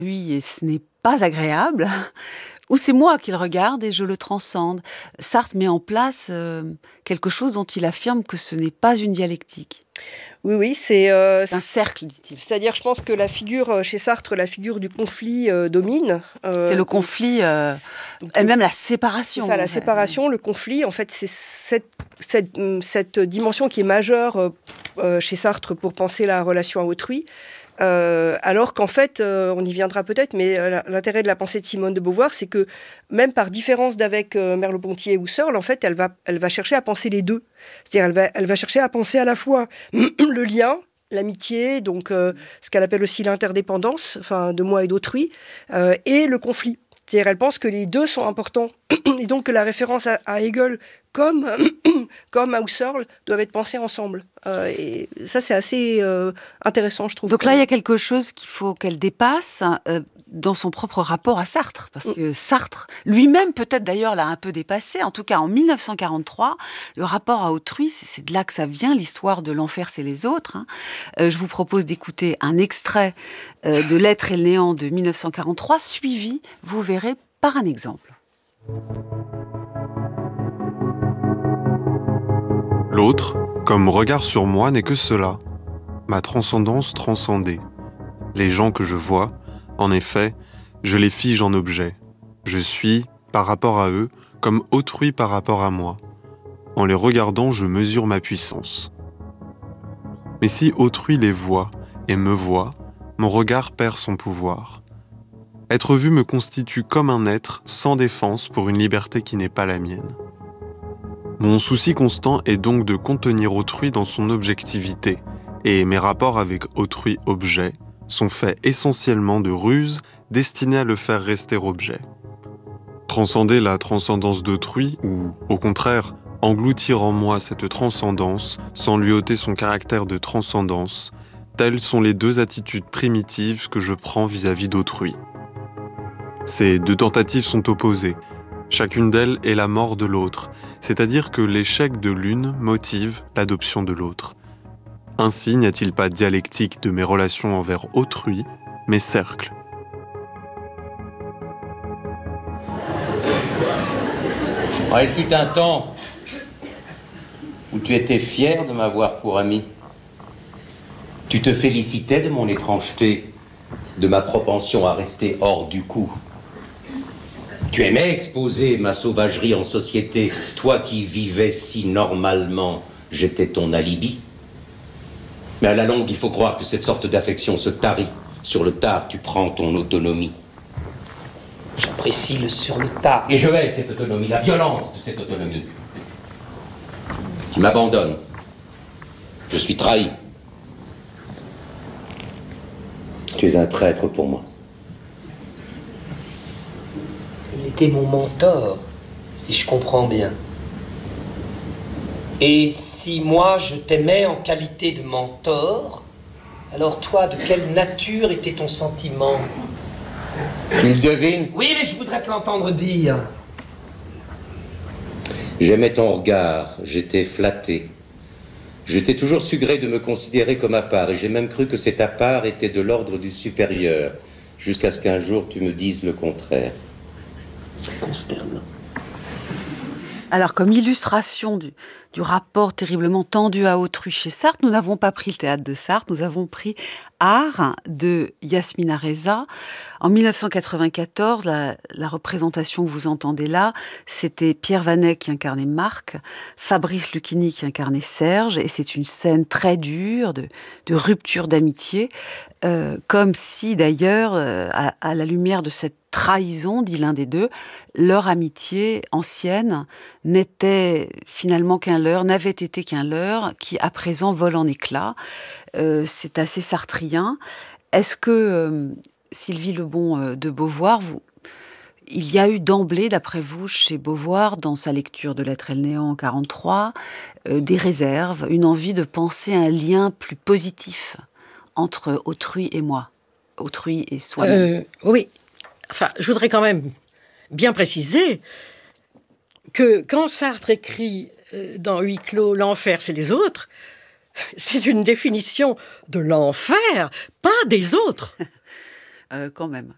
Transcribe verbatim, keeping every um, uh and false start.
Oui, et ce n'est pas agréable, ou c'est moi qui le regarde et je le transcende. Sartre met en place euh, quelque chose dont il affirme que ce n'est pas une dialectique. Oui, oui, c'est... Euh, c'est un cercle, dit-il. C'est-à-dire, je pense que la figure, chez Sartre, la figure du conflit euh, domine. Euh, c'est le conflit, euh, donc, et même la séparation. C'est ça, la fait. séparation, le conflit, en fait, c'est cette, cette, cette dimension qui est majeure euh, chez Sartre pour penser la relation à autrui. Euh, alors qu'en fait, euh, on y viendra peut-être, mais euh, l'intérêt de la pensée de Simone de Beauvoir, c'est que même par différence d'avec euh, Merleau-Ponty et Husserl, en fait, elle va, elle va chercher à penser les deux. C'est-à-dire, elle va, elle va chercher à penser à la fois le lien, l'amitié, donc euh, ce qu'elle appelle aussi l'interdépendance, enfin, de moi et d'autrui, euh, et le conflit. C'est-à-dire, elle pense que les deux sont importants, et donc que la référence à, à Hegel comme, comme à Husserl doivent être pensées ensemble. Euh, et ça, c'est assez euh, intéressant, je trouve. Donc là, il y a quelque chose qu'il faut qu'elle dépasse euh, dans son propre rapport à Sartre. Parce mm. que Sartre, lui-même, peut-être d'ailleurs, l'a un peu dépassé. En tout cas, en mille neuf cent quarante-trois, le rapport à autrui, c'est, c'est de là que ça vient, l'histoire de l'enfer, c'est les autres. Hein. Euh, je vous propose d'écouter un extrait euh, de L'être et le néant de mille neuf cent quarante-trois, suivi, vous verrez, par un exemple. L'autre, comme regard sur moi, n'est que cela, ma transcendance transcendée. Les gens que je vois, en effet, je les fige en objets. Je suis, par rapport à eux, comme autrui par rapport à moi. En les regardant, je mesure ma puissance. Mais si autrui les voit et me voit, mon regard perd son pouvoir. Être vu me constitue comme un être sans défense pour une liberté qui n'est pas la mienne. Mon souci constant est donc de contenir autrui dans son objectivité, et mes rapports avec autrui-objet sont faits essentiellement de ruses destinées à le faire rester objet. Transcender la transcendance d'autrui, ou, au contraire, engloutir en moi cette transcendance sans lui ôter son caractère de transcendance, telles sont les deux attitudes primitives que je prends vis-à-vis d'autrui. Ces deux tentatives sont opposées. Chacune d'elles est la mort de l'autre, c'est-à-dire que l'échec de l'une motive l'adoption de l'autre. Ainsi n'y a-t-il pas dialectique de mes relations envers autrui, mais cercle. Oh, il fut un temps où tu étais fier de m'avoir pour ami. Tu te félicitais de mon étrangeté, de ma propension à rester hors du coup. Tu aimais exposer ma sauvagerie en société, toi qui vivais si normalement, j'étais ton alibi. Mais à la longue, il faut croire que cette sorte d'affection se tarit. Sur le tard, tu prends ton autonomie. J'apprécie le sur le tard. Et je hais cette autonomie, la violence de cette autonomie. Tu m'abandonnes. Je suis trahi. Tu es un traître pour moi. Il était mon mentor, si je comprends bien. Et si moi je t'aimais en qualité de mentor, alors toi, de quelle nature était ton sentiment ? Tu le devines ? Oui, mais je voudrais te l'entendre dire. J'aimais ton regard, j'étais flatté. Je t'ai toujours sugré de me considérer comme à part, et j'ai même cru que cet à part était de l'ordre du supérieur, jusqu'à ce qu'un jour tu me dises le contraire. C'est consternant. Alors, comme illustration du, du rapport terriblement tendu à autrui chez Sartre, nous n'avons pas pris le théâtre de Sartre, nous avons pris Art de Yasmina Reza. En mille neuf cent quatre-vingt-quatorze, la, la représentation que vous entendez là, c'était Pierre Vanet qui incarnait Marc, Fabrice Lucchini qui incarnait Serge, et c'est une scène très dure de, de rupture d'amitié, euh, comme si d'ailleurs, euh, à, à la lumière de cette trahison, dit l'un des deux, leur amitié ancienne n'était finalement qu'un leurre, n'avait été qu'un leurre, qui à présent vole en éclats. Euh, c'est assez sartrien. Est-ce que, euh, Sylvie Lebon euh, de Beauvoir, vous, il y a eu d'emblée, d'après vous, chez Beauvoir, dans sa lecture de L'être et le néant en quarante-trois, euh, des réserves, une envie de penser un lien plus positif entre autrui et moi, autrui et soi-même? euh, Oui. Enfin, je voudrais quand même bien préciser que quand Sartre écrit euh, dans Huis clos, l'enfer, c'est les autres, c'est une définition de l'enfer, pas des autres. euh, quand même.